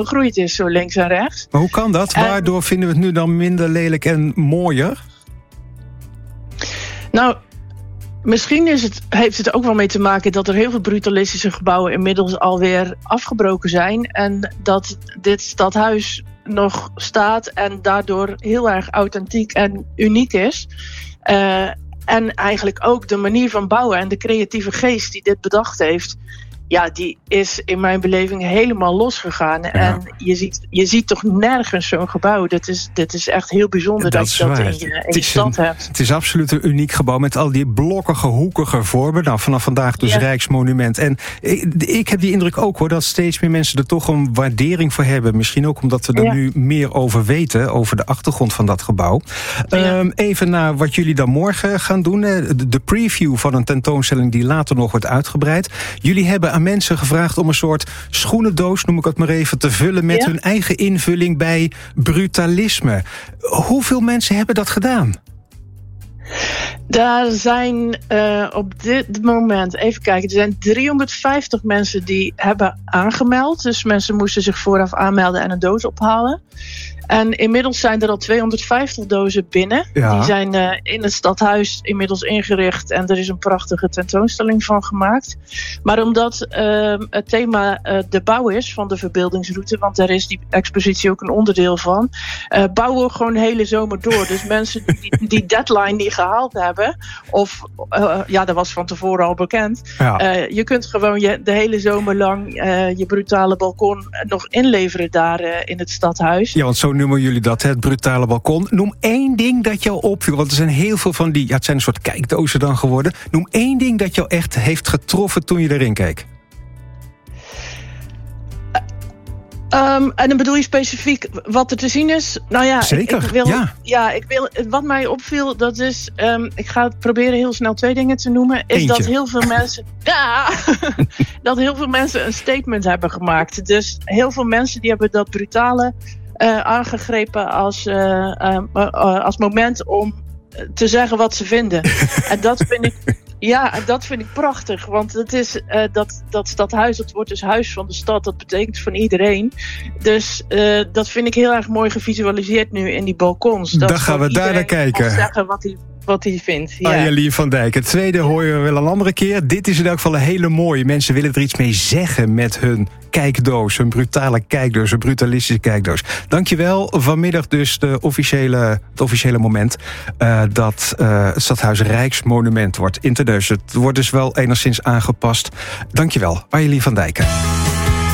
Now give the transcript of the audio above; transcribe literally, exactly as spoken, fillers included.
gegroeid is, zo links en rechts. Maar hoe kan dat? En waardoor vinden we het nu dan minder lelijk en mooier? Nou, misschien is het, heeft het ook wel mee te maken dat er heel veel brutalistische gebouwen inmiddels alweer afgebroken zijn. En dat dit stadhuis nog staat en daardoor heel erg authentiek en uniek is. Uh, en eigenlijk ook de manier van bouwen en de creatieve geest die dit bedacht heeft, ja, die is in mijn beleving helemaal losgegaan. Ja. En je ziet, je ziet toch nergens zo'n gebouw. Dit is, dit is echt heel bijzonder dat, dat je dat in je, in je stad een, hebt. Het is absoluut een uniek gebouw met al die blokkige, hoekige vormen. Nou, vanaf vandaag dus ja. Rijksmonument. En ik, ik heb die indruk ook hoor, dat steeds meer mensen er toch een waardering voor hebben. Misschien ook omdat we er ja. nu meer over weten, over de achtergrond van dat gebouw. Ja. Um, even naar wat jullie dan morgen gaan doen. De, de preview van een tentoonstelling die later nog wordt uitgebreid. Jullie hebben aan mensen gevraagd om een soort schoenendoos, noem ik het maar even, te vullen met ja. hun eigen invulling bij brutalisme. Hoeveel mensen hebben dat gedaan? Daar zijn uh, op dit moment, even kijken, er zijn driehonderdvijftig mensen die hebben aangemeld. Dus mensen moesten zich vooraf aanmelden en een doos ophalen. En inmiddels zijn er al tweehonderdvijftig dozen binnen. Ja. Die zijn uh, in het stadhuis inmiddels ingericht. En er is een prachtige tentoonstelling van gemaakt. Maar omdat uh, het thema uh, de bouw is van de verbeeldingsroute, want daar is die expositie ook een onderdeel van, uh, bouwen we gewoon de hele zomer door. Dus mensen die die deadline niet gehaald hebben, of uh, ja, dat was van tevoren al bekend. Ja. Uh, je kunt gewoon je, de hele zomer lang uh, je brutale balkon nog inleveren daar uh, in het stadhuis. Ja, want zo noemen jullie dat, het brutale balkon. Noem één ding dat jou opviel, want er zijn heel veel van die, ja, het zijn een soort kijkdozen dan geworden. Noem één ding dat jou echt heeft getroffen toen je erin keek. Um, en dan bedoel je specifiek wat er te zien is? Nou ja, zeker. Ik, ik wil, ja. ja, ik wil. Wat mij opviel, dat is, um, ik ga proberen heel snel twee dingen te noemen, is Eentje. dat heel veel mensen, ja, dat heel veel mensen een statement hebben gemaakt. Dus heel veel mensen die hebben dat brutale uh, aangegrepen als, uh, uh, uh, als moment om te zeggen wat ze vinden. En dat vind ik. Ja, dat vind ik prachtig, want het is, uh, dat, dat stadhuis, dat wordt dus huis van de stad, dat betekent van iedereen. Dus uh, dat vind ik heel erg mooi gevisualiseerd nu in die balkons. Dat Dan gaan we daar naar kijken. Kan zeggen wat hij, wat hij vindt. Ja. Arjen van Dijk, het tweede hoor je wel een andere keer. Dit is in elk geval een hele mooie. Mensen willen er iets mee zeggen met hun kijkdoos, een brutale kijkdoos, een brutalistische kijkdoos. Dankjewel. Vanmiddag dus de officiële, het officiële moment uh, dat uh, het stadhuis Rijksmonument wordt. Interdeus. Het wordt dus wel enigszins aangepast. Dankjewel, Arjen van Dijk.